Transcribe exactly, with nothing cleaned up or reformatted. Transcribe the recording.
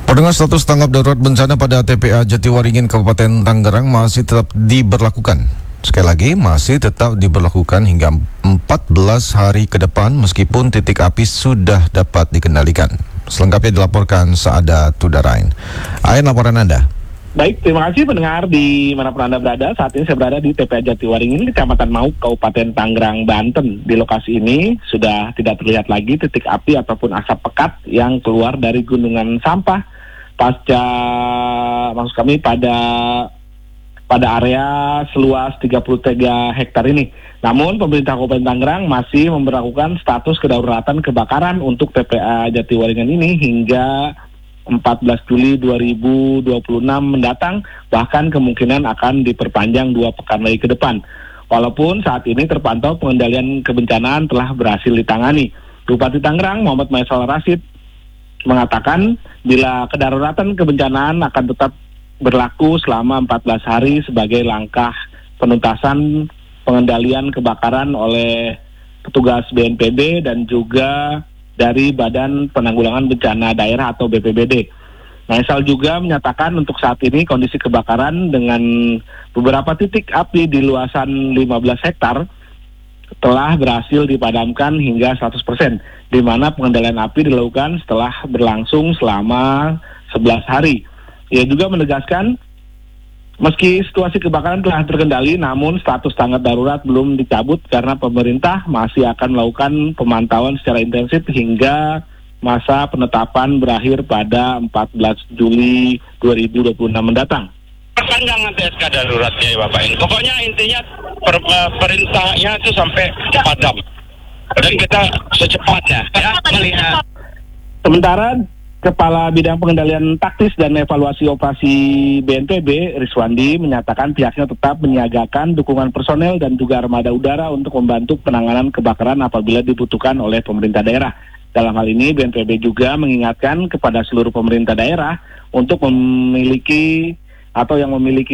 Pendengar, status tanggap darurat bencana pada T P A Jatiwaringin Kabupaten Tangerang masih tetap diberlakukan. Sekali lagi, masih tetap diberlakukan hingga empat belas hari ke depan meskipun titik api sudah dapat dikendalikan. Selengkapnya dilaporkan Saada Tudarain. Ain, laporan Anda. Baik, terima kasih pendengar di manapun Anda berada. Saat ini saya berada di T P A Jatiwaringin, Kecamatan Mauk, Kabupaten Tangerang, Banten. Di lokasi ini sudah tidak terlihat lagi titik api ataupun asap pekat yang keluar dari gunungan sampah pasca, maksud kami pada pada area seluas tiga puluh tiga hektar ini. Namun pemerintah Kabupaten Tangerang masih memberlakukan status kedaruratan kebakaran untuk T P A Jatiwaringin ini hingga empat belas Juli dua ribu dua puluh enam mendatang, bahkan kemungkinan akan diperpanjang dua pekan lagi ke depan. Walaupun saat ini terpantau pengendalian kebencanaan telah berhasil ditangani. Bupati Tangerang Muhammad Maisal Rasid mengatakan bila kedaruratan kebencanaan akan tetap berlaku selama empat belas hari sebagai langkah penuntasan pengendalian kebakaran oleh petugas B N P B dan juga dari Badan Penanggulangan Bencana Daerah atau B P B D. Maisal juga menyatakan untuk saat ini kondisi kebakaran dengan beberapa titik api di luasan lima belas hektar telah berhasil dipadamkan hingga seratus persen, di mana pengendalian api dilakukan setelah berlangsung selama sebelas hari. Ia juga menegaskan, meski situasi kebakaran telah terkendali, namun status tanggap darurat belum dicabut karena pemerintah masih akan melakukan pemantauan secara intensif hingga masa penetapan berakhir pada empat belas Juli dua ribu dua puluh enam mendatang. Perpanjang nanti S K daruratnya ya Bapak ini. Pokoknya intinya per, perintahnya itu sampai padam. Dan kita secepatnya ya melihat. Sementara Kepala Bidang Pengendalian Taktis dan Evaluasi Operasi B N P B, Riswandi, menyatakan pihaknya tetap menyiagakan dukungan personel dan juga armada udara untuk membantu penanganan kebakaran apabila dibutuhkan oleh pemerintah daerah. Dalam hal ini, B N P B juga mengingatkan kepada seluruh pemerintah daerah untuk memiliki atau yang memiliki